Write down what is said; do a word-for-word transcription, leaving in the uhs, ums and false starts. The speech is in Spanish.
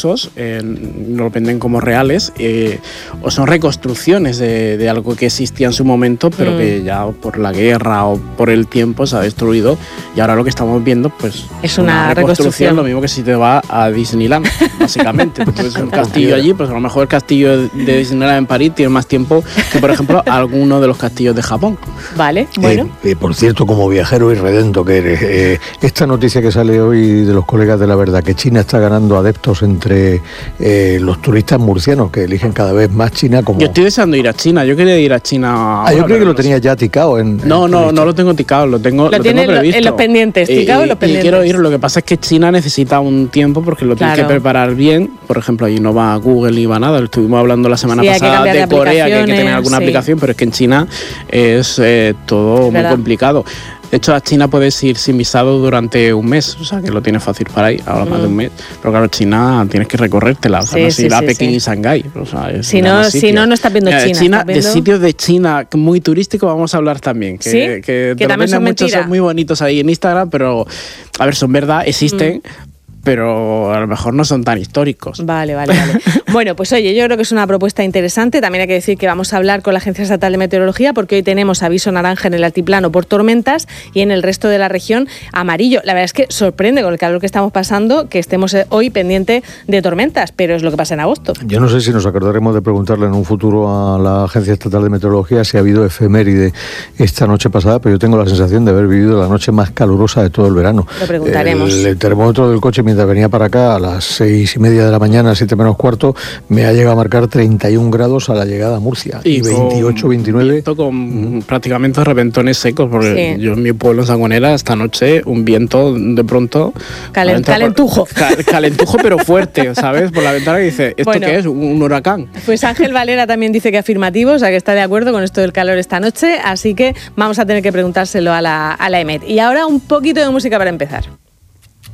casos eh, nos lo venden como reales eh, o son reconstrucciones de, de algo que existía en su momento, pero mm. que ya por la guerra o por el tiempo se ha destruido, y ahora lo que estamos viendo pues es una, una reconstrucción, reconstrucción, lo mismo que si te vas a Disneyland, básicamente. Entonces, un castillo allí, pues a lo mejor el castillo de Disneyland en París tiene más tiempo que, por ejemplo, alguno de los castillos de Japón. Vale, bueno. Eh, eh, por cierto, como viajero y redento que eres, eh, esta noticia que sale hoy de los colegas de La Verdad, que China está ganando adeptos entre eh, los turistas murcianos, que eligen cada vez más China como... Yo estoy deseando ir a China, yo quería ir a China... Ah, yo creo que lo tenía ya ticado en... No, en no, no lo tengo ticado, lo tengo, lo, lo tiene tengo previsto. En los pendientes, ticado en los pendientes. Y quiero ir, lo que pasa es que China necesita un tiempo porque lo claro. tiene que preparar bien. Por ejemplo, allí no va Google ni va nada. Estuvimos hablando la semana sí, pasada de, de Corea, que hay que tener alguna sí. aplicación, pero es que en China es eh, todo muy complicado. De hecho, a China puedes ir sin visado durante un mes, o sea que lo tienes fácil para ir, ahora mm. más de un mes. Pero claro, China tienes que recorrértela, o sea, sí, no es ir sí, a sí, Pekín sí. y Shanghái. O sea, es si, no, si no, no estás viendo China. China, China viendo... de sitios de China muy turísticos vamos a hablar también. Que, ¿Sí? que, que también son muchos, mentira. Son muy bonitos ahí en Instagram, pero a ver, son verdad, existen. Mm. pero a lo mejor no son tan históricos. Vale, vale, vale. Bueno, pues oye, yo creo que es una propuesta interesante. También hay que decir que vamos a hablar con la Agencia Estatal de Meteorología porque hoy tenemos aviso naranja en el altiplano por tormentas y en el resto de la región amarillo. La verdad es que sorprende con el calor que estamos pasando que estemos hoy pendiente de tormentas, pero es lo que pasa en agosto. Yo no sé si nos acordaremos de preguntarle en un futuro a la Agencia Estatal de Meteorología si ha habido efeméride esta noche pasada, pero yo tengo la sensación de haber vivido la noche más calurosa de todo el verano. Lo preguntaremos. El, el termómetro del coche mientras venía para acá a las seis y media de la mañana, siete menos cuarto, me ha llegado a marcar treinta y un grados a la llegada a Murcia y, y veintiocho, veintinueve. Con mm. prácticamente reventones secos, porque sí. yo en mi pueblo en Sangonera esta noche un viento de pronto... Calen, calentujo. Por, calentujo pero fuerte, ¿sabes? Por la ventana que dice, ¿esto bueno, qué es? ¿Un huracán? Pues Ángel Valera también dice que afirmativo, o sea que está de acuerdo con esto del calor esta noche, así que vamos a tener que preguntárselo a la, a la E M E T. Y ahora un poquito de música para empezar.